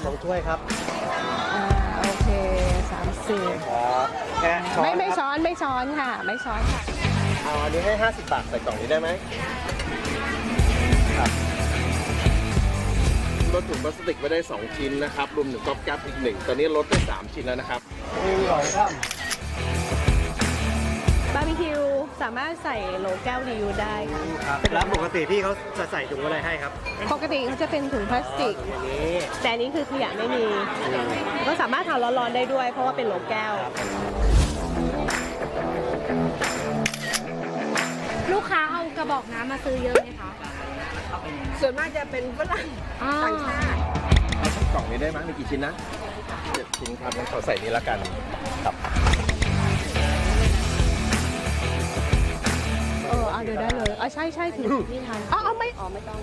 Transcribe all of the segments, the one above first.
2ถ้วยครับโอเค30 ครับไม่ช้อนค่ะไม่ช้อนค่ะเอาอันนี้ให้50 บาทใส่กล่องนี้ได้ไหมครับลดถุงพลาสติกไปได้2ชิ้นนะครับรวมถึงก๊อบแก๊บอีก1ตอนนี้ลดได้3ชิ้นแล้วนะครับบาร์บีคิวสามารถใส่โหลแก้วรีวิวได้ค่ะแล้วปกติพี่เขาจะใส่ถุงอะไรให้ครับปกติเขาจะเป็นถุงพลาสติกแต่อันนี้คือขยะไม่มีก็สามารถทานร้อนๆได้ด้วยเพราะว่าเป็นโหลแก้วลูกค้าเอากระบอกน้ำมาซื้อเยอะไหมคะส่วนมากจะเป็นฝรั่งต่างชาติเอากล่องนี้ได้ไหมมีกี่ชิ้นนะ7 ชิ้นครับงั้นขอใส่นี้ละกันครับเอาเดี๋ยวได้เลยใช่ถึงนี่ทันไม่ต้อง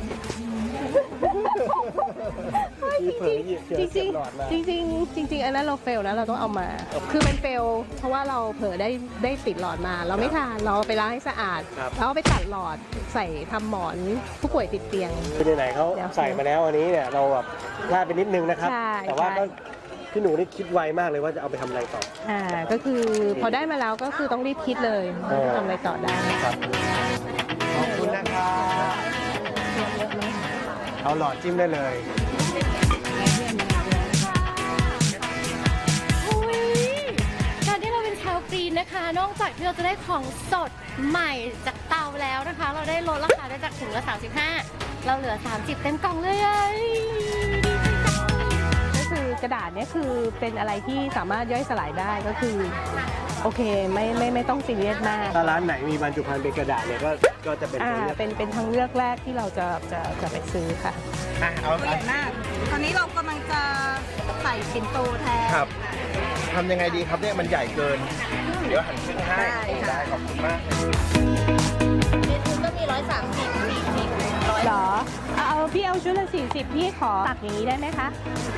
จริงอันนั้นเราเฟลนะเราต้องเอามาคือมันเฟลเพราะว่าเราเผลอได้ติดหลอดมาเราไม่ทานเราไปล้างให้สะอาดแล้วไปตัดหลอดใส่ทำหมอนผู้ป่วยติดเตียงคือไหนเขาใส่มาแล้วอันนี้เนี่ยเราแบบพลาดไปนิดนึงนะครับแต่ว่าก็พี่หนูนี่คิดไวมากเลยว่าจะเอาไปทำอะไรต่อก็คือพอได้มาแล้วก็คือต้องรีบคิดเลยทำอะไรต่อได้ครับขอบคุณนะครับเอาหลอดจิ้มได้เลยการที่เราเป็นชาวกรีนนะคะนอกจากที่เราจะได้ของสดใหม่จากเตาแล้วนะคะเราได้ลดราคาได้จากถุงละ35เราเหลือ30เต็มกล่องเลยกระดาษเนี่ยคือเป็นอะไรที่สามารถย่อยสลายได้ก็คือโอเคไม่ต้องซีเรียสมากถ้าร้านไหนมีบรรจุภัณฑ์เป็นกระดาษเนี่ยก็จะเป็นทางเลือกแรกที่เราจะไปซื้อค่ะตัวใหญ่มากตอนนี้เรากำลังจะใส่ปิ่นโตแทนครับทำยังไงดีครับเนี่ยมันใหญ่เกินเดี๋ยวหั่นครึ่งให้ได้ขอบคุณมากเมนูก็มี130 40 100 หรอเอาพี่เอาชุดละ40พี่ขอตักอย่างนี้ได้ไหมคะ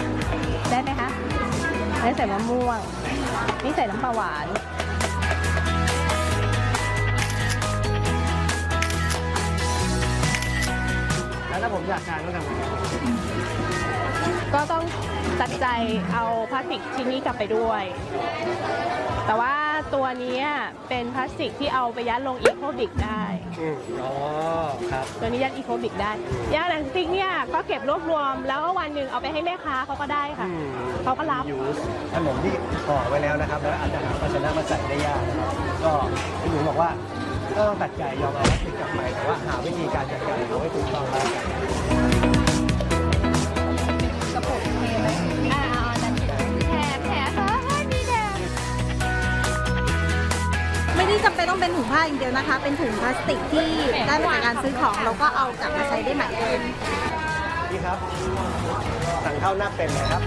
นี่ใส่มะม่วงนี่ใส่น้ำปลาหวานแล้วถ้าผมอยากทานก็ทำไงก็ต้องตัดใจเอาพลาสติกชิ้นนี้กลับไปด้วยแต่ว่าตัวนี้เป็นพลาสติกที่เอาไปยัดลงอีโคบิกได้ครับตัวนี้ยัดอีโคบิกได้ยาหนังสติ๊กเนี่ยก็เก็บรวบรวมแล้ววันหนึ่งเอาไปให้แม่ค้าเขาก็ได้ค่ะเขาก็รับขนมที่ห่อไว้แล้วนะครับแล้วอาจจะหาภาชนะมาใส่ได้ยากก็พี่หนูบอกว่าก็ต้องตัดใจยอมเอาพลาสติกกลับไปแต่ว่าหาวิธีการจัดการเขาให้ถูกต้องแล้วกันกระปุกเทไหมไม่ได้จำเป็นต้องเป็นถุงผ้าอย่างเดียวนะคะเป็นถุงพลาสติกที่ได้มาจากการซื้อของเราก็เอากลับมาใช้ได้ใหม่เลยนี่ครับสั่งข้าวหน้าเป็ดนะครับ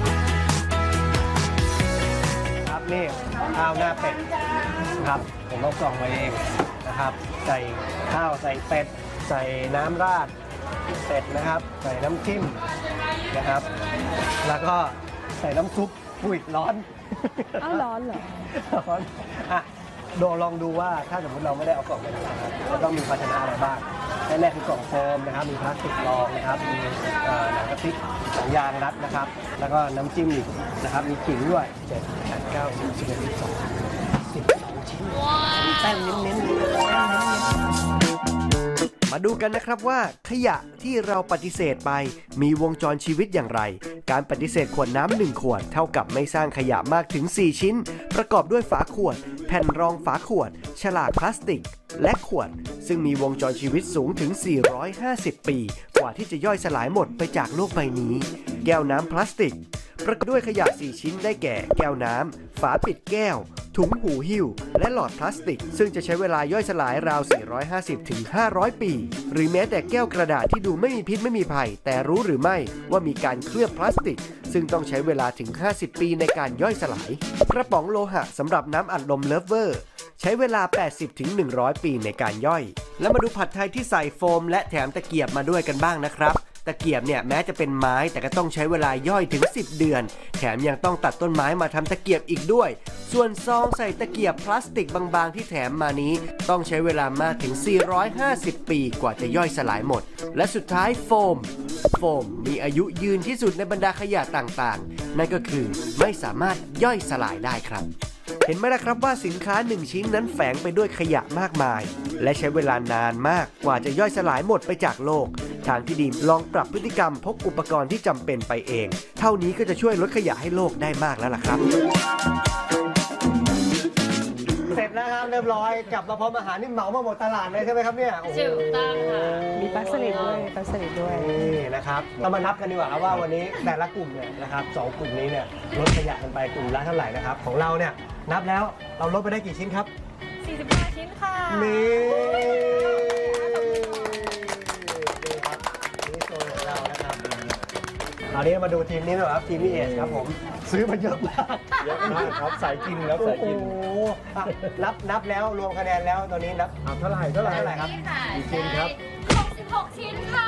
ครับนี่ข้าวหน้าเป็ดครับผมเอากล่องมาเองนะครับใส่ข้าวใส่เป็ดใส่น้ำราดเป็ดนะครับใส่น้ำจิ้มนะครับแล้วก็ใส่น้ำซุปปุ๋ยร้อนร้อนเหรอร้อนลองดูว่าถ้าสมมติเราไม่ได้เอากล่องไปนะครับจะต้องมีภาชนะอะไรบ้างแรกคือกล่องโฟมนะครับมีพลาสติกรองนะครับมีหนังกระติก2 ยางรัดนะครับแล้วก็น้ำจิ้มอีกนะครับมีขิงด้วย7 8 9 10 11 12ชิ้นมีแป้งเน้นๆมาดูกันนะครับว่าขยะที่เราปฏิเสธไปมีวงจรชีวิตอย่างไรการปฏิเสธขวดน้ำ1 ขวดเท่ากับไม่สร้างขยะมากถึง4 ชิ้นประกอบด้วยฝาขวดแผ่นรองฝาขวดฉลากพลาสติกและขวดซึ่งมีวงจรชีวิตสูงถึง450 ปีกว่าที่จะย่อยสลายหมดไปจากโลกใบนี้แก้วน้ำพลาสติกประกอบด้วยขยะ4 ชิ้นได้แก่แก้วน้ำฝาปิดแก้วถุงหูหิ้วและหลอดพลาสติกซึ่งจะใช้เวลาย่อยสลายราว450 ถึง 500 ปีหรือแม้แต่แก้วกระดาษที่ดูไม่มีพิษไม่มีภัยแต่รู้หรือไม่ว่ามีการเคลือบพลาสติกซึ่งต้องใช้เวลาถึง50 ปีในการย่อยสลายกระป๋องโลหะสำหรับน้ำอัดลมเลิฟเวอร์ใช้เวลา80 ถึง 100 ปีในการย่อยแล้วมาดูผัดไทยที่ใส่โฟมและแถมตะเกียบมาด้วยกันบ้างนะครับตะเกียบเนี่ยแม้จะเป็นไม้แต่ก็ต้องใช้เวลาย่อยถึง10 เดือนแถมยังต้องตัดต้นไม้มาทำตะเกียบอีกด้วยโฟส่วนซองใส่ตะเกียบพลาสติกบางๆที่แถมมานี้ต้องใช้เวลามากถึง 450 ปีกว่าจะย่อยสลายหมดและสุดท้ายโฟมมีอายุยืนที่สุดในบรรดาขยะต่างๆนั่นก็คือไม่สามารถย่อยสลายได้ครับเห็นไหมล่ะครับว่าสินค้า1ชิ้นนั้นแฝงไปด้วยขยะมากมายและใช้เวลานานมากกว่าจะย่อยสลายหมดไปจากโลกทางที่ดีลองปรับพฤติกรรมพกอุปกรณ์ที่จำเป็นไปเองเท่านี้ก็จะช่วยลดขยะให้โลกได้มากแล้วล่ะครับเสร็จแล้วครับเรียบร้อยกลับมาพร้อมอาหารนี่เหมามาหมดตลาดเลยใช่ไหมครับเนี่ยถูกต้องค่ะมีปลาสลิดด้วยนี่นะครับเรามานับกันดีกว่าว่าวันนี้แต่ละกลุ่มเนี่ยนะครับ2กลุ่มนี้เนี่ยลดขยะกันไปกลุ่มละเท่าไหร่นะครับของเราเนี่ยนับแล้วเราลดไปได้กี่ชิ้นครับ 45 ชิ้นค่ะนี่ครับนี่โซนของเรานะครับคราวนี้มาดูทีมนี้หน่อยครับทีมพี่เอชครับผมซื้อมาเยอะมากครับสายกินแล้วสายกินโอ้โหนับแล้วรวมคะแนนแล้วตอนนี้นับเท่าไหร่ครับกี่ชิ้นครับ 66 ชิ้นค่ะ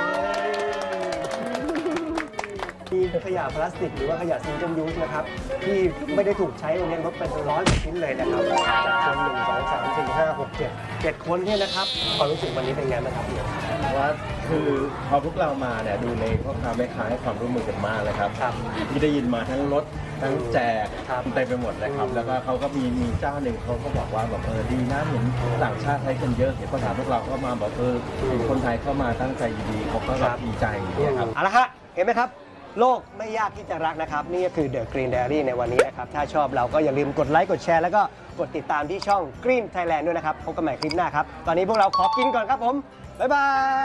มีขยะพลาสติกหรือว่าขยะซิงเกิลยูสนะครับที่ไม่ได้ถูกใช้วันนี้ลดไปเป็น100 กว่าชิ้นเลยนะครับจากคน1 2 3 4 5 6 7คนเนี่ยนะครับความรู้สึกวันนี้เป็นไงบ้างครับพี่ว่าคือพอพวกเรามาเนี่ยดูในพ่อค้าแม่ค้าให้ความร่วมมือกันมากเลยครับที่ได้ยินมาทั้งลดทั้งแจกเต็มไปหมดเลยครับแล้วก็เขาก็มีเจ้าหนึ่งเขาก็บอกว่าแบบดีนะเห็นต่างชาติใช้กันเยอะเห็นภาษาพวกเราก็มาบอกคนไทยเข้ามาตั้งใจดีเขาก็รับดีใจนะครับเอาละฮะเห็นไหมครับโลกไม่ยากที่จะรักนะครับนี่ก็คือ The Green Diary ในวันนี้นะครับถ้าชอบเราก็อย่าลืมกดไลค์กดแชร์แล้วก็กดติดตามที่ช่อง Green Thailand ด้วยนะครับพบกันใหม่คลิปหน้าครับตอนนี้พวกเราขอกินก่อนครับผมบ๊ายบาย